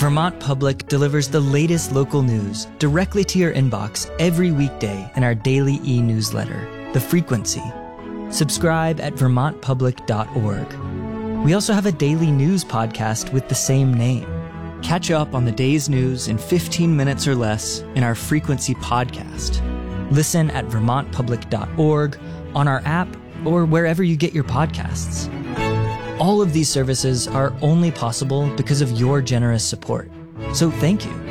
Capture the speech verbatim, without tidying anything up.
Vermont Public delivers the latest local news directly to your inbox every weekday in our daily e-newsletter, The Frequency. Subscribe at vermont public dot org. We also have a daily news podcast with the same name. Catch up on the day's news in fifteen minutes or less in our Frequency podcast. Listen at vermont public dot org, on our app, or wherever you get your podcasts. All of these services are only possible because of your generous support. So thank you.